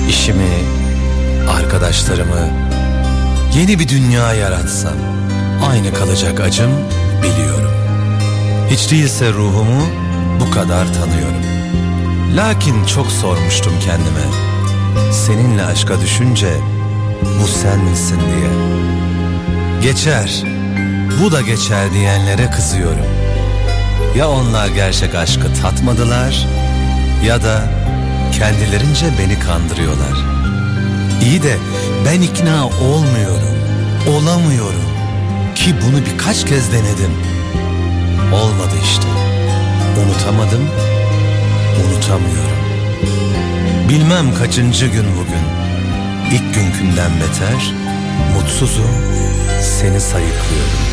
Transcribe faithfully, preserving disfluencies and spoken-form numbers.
işimi, arkadaşlarımı, yeni bir dünya yaratsam aynı kalacak acım biliyorum. Hiç değilse ruhumu bu kadar tanıyorum. Lakin çok sormuştum kendime, seninle aşka düşünce bu sen misin diye. Geçer, bu da geçer diyenlere kızıyorum. Ya onlar gerçek aşkı tatmadılar ya da kendilerince beni kandırıyorlar. İyi de ben ikna olmuyorum, olamıyorum ki bunu birkaç kez denedim. Olmadı işte. Unutamadım, unutamıyorum. Bilmem kaçıncı gün bugün. İlk günkünden beter, mutsuzum, seni sayıklıyorum.